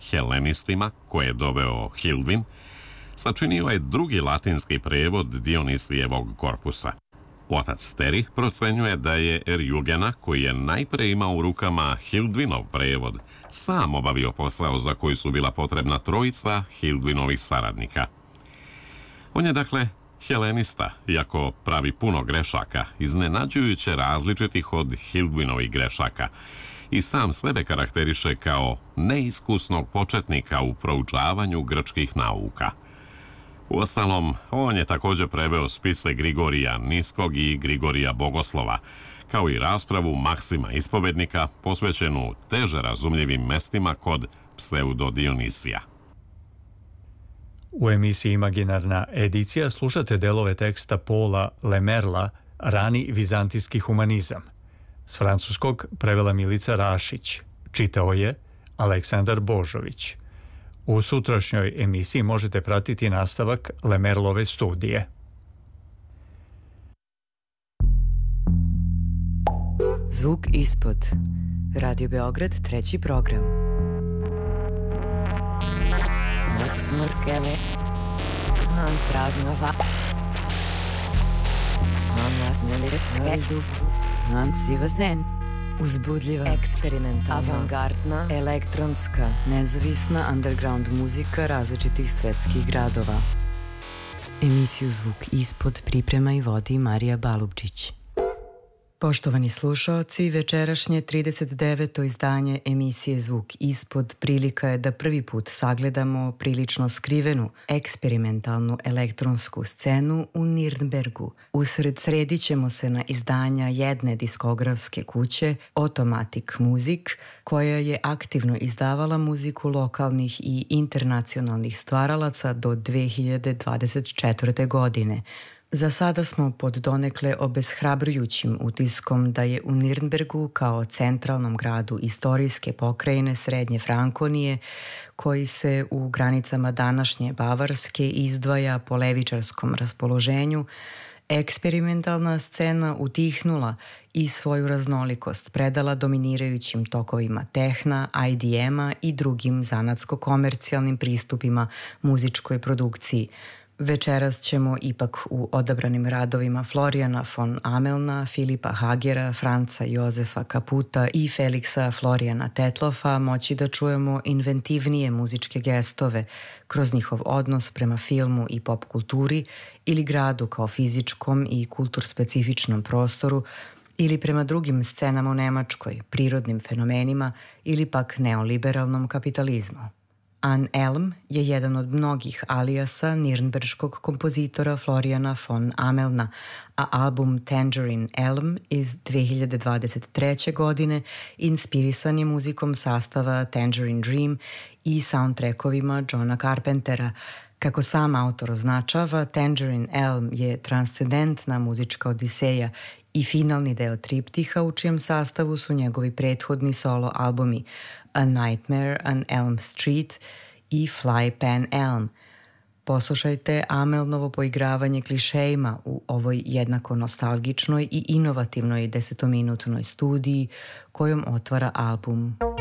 Helenistima, koje je doveo Hildvin, sačinio je drugi latinski prevod Dionisijevog korpusa. Otac Teri procenjuje da je Erjugena, koji je najpre imao u rukama Hildvinov prevod, sam obavio posao za koji su bila potrebna trojica Hildvinovih saradnika. On je dakle helenista, iako pravi puno grešaka, iznenađujuće različitih od Hildvinovih grešaka, i sam sebe karakteriše kao neiskusnog početnika u proučavanju grčkih nauka. Uostalom, on je također preveo spise Grigorija Niskog i Grigorija Bogoslova, kao i raspravu Maksima Ispovednika posvećenu teže razumljivim mestima kod Pseudo-Dionisija. U emisiji Imaginarna edicija slušate delove teksta Paula Lemerla Rani vizantijski humanizam. S francuskog prevela Milica Rašić. Čitao je Aleksandar Božović. U sutrašnjoj emisiji možete pratiti nastavak Lemerlove studije. Zvuk ispod. Radio Beograd, 3. program. Smrtkele. Antradnova. Ansivazen. Uzbudljiva, eksperimentalna, avangardna, elektronska, nezavisna underground muzika različitih svetskih gradova. Emisiju Zvuk ispod priprema i vodi Marija Balubčić. Poštovani slušaoci, večerašnje 39. izdanje emisije Zvuk ispod prilika je da prvi put sagledamo prilično skrivenu, eksperimentalnu elektronsku scenu u Nirnbergu. Usred ćemo se na izdanja jedne diskografske kuće, Automatic Music, koja je aktivno izdavala muziku lokalnih i internacionalnih stvaralaca do 2024. godine. Za sada smo pod donekle obeshrabrujućim utiskom da je u Nirnbergu kao centralnom gradu istorijske pokrajine Srednje Frankonije, koji se u granicama današnje Bavarske izdvaja po levičarskom raspoloženju, eksperimentalna scena utihnula i svoju raznolikost predala dominirajućim tokovima tehna, IDM-a i drugim zanatsko-komercijalnim pristupima muzičkoj produkciji. Večeras ćemo ipak u odabranim radovima Florijana von Amelna, Filipa Hagera, Franca Jozefa Kaputa i Feliksa Florijana Tetlofa moći da čujemo inventivnije muzičke gestove kroz njihov odnos prema filmu i pop kulturi ili gradu kao fizičkom i kulturspecifičnom prostoru ili prema drugim scenama u Nemačkoj, prirodnim fenomenima ili pak neoliberalnom kapitalizmu. An Elm je jedan od mnogih alijasa nirnberškog kompozitora Florijana von Amelna, a album Tangerine Elm iz 2023. godine inspirisan je muzikom sastava Tangerine Dream i soundtrackovima Johna Carpentera. Kako sam autor označava, Tangerine Elm je transcendentna muzička odiseja i finalni deo triptiha u čijem sastavu su njegovi prethodni solo albumi A Nightmare on Elm Street i Fly Pan Elm. Poslušajte Amelnovo poigravanje klišejima u ovoj jednako nostalgičnoj i inovativnoj 10-minutnoj studiji kojom otvara album.